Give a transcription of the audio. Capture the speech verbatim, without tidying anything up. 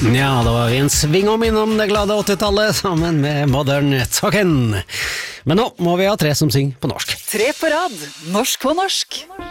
Ja, da var vi en sving om innom det glade åttitallet sammen med Modern Talking. Men nå må vi ha tre som synger på norsk. Tre på rad, norsk på norsk.